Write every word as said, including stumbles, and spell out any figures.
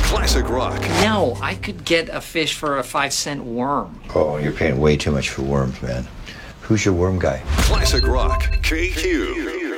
Classic rock. No, I could get a fish for a five cent worm. Oh, you're paying way too much for worms, man. Who's your worm guy? Classic rock. K Q.